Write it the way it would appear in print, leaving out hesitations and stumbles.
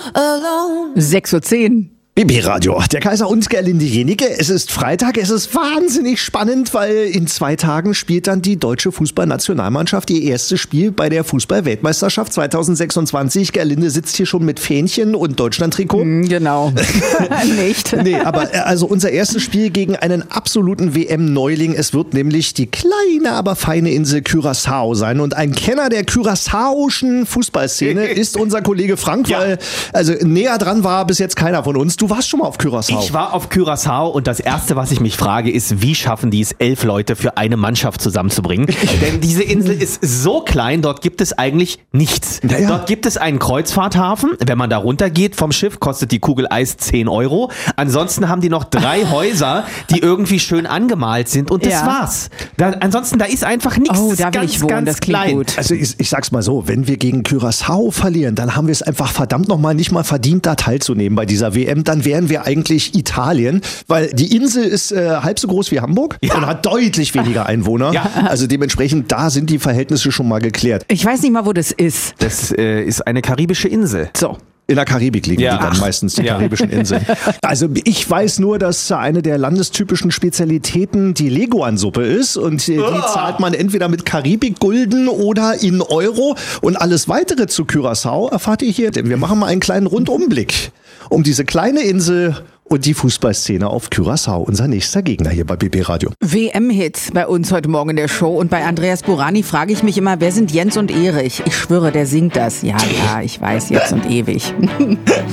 alone. 6:10 Uhr. BB Radio, der Kaiser und Gerlinde Jenike. Es ist Freitag, es ist wahnsinnig spannend, weil in 2 Tagen spielt dann die deutsche Fußballnationalmannschaft ihr erstes Spiel bei der Fußball-Weltmeisterschaft 2026. Gerlinde sitzt hier schon mit Fähnchen und Deutschland-Trikot. Genau. Nicht. Nee, aber also unser erstes Spiel gegen einen absoluten WM-Neuling. Es wird nämlich die kleine, aber feine Insel Curaçao sein. Und ein Kenner der curaçaoischen Fußballszene ist unser Kollege Frank, weil also näher dran war bis jetzt keiner von uns. Du warst schon mal auf Curaçao. Ich war auf Curaçao und das Erste, was ich mich frage, ist, wie schaffen die es, 11 Leute für eine Mannschaft zusammenzubringen? Denn diese Insel ist so klein, dort gibt es eigentlich nichts. Naja. Dort gibt es einen Kreuzfahrthafen. Wenn man da runtergeht vom Schiff, kostet die Kugel Eis 10 €. Ansonsten haben die noch 3 Häuser, die irgendwie schön angemalt sind und das war's. Ansonsten, da ist einfach nichts. Oh, Das ist da will ich wohnen, das klingt klein. gut. Also ich sag's mal so, wenn wir gegen Curaçao verlieren, dann haben wir es einfach verdammt nochmal nicht mal verdient, da teilzunehmen bei dieser WM. Dann wären wir eigentlich Italien, weil die Insel ist halb so groß wie Hamburg und hat deutlich weniger Einwohner. Ja. Also dementsprechend, da sind die Verhältnisse schon mal geklärt. Ich weiß nicht mal, wo das ist. Das ist eine karibische Insel. So. In der Karibik liegen Ja. die dann meistens, die Ja. karibischen Inseln. Also ich weiß nur, dass eine der landestypischen Spezialitäten die Leguan-Suppe ist und die zahlt man entweder mit Karibik-Gulden oder in Euro und alles weitere zu Curaçao erfahrt ihr hier, denn wir machen mal einen kleinen Rundumblick um diese kleine Insel und die Fußballszene auf Curaçao, unser nächster Gegner hier bei BB Radio. WM-Hits bei uns heute Morgen in der Show. Und bei Andreas Burani frage ich mich immer, wer sind Jens und Erich? Ich schwöre, der singt das. Ja, ich weiß, jetzt und ewig.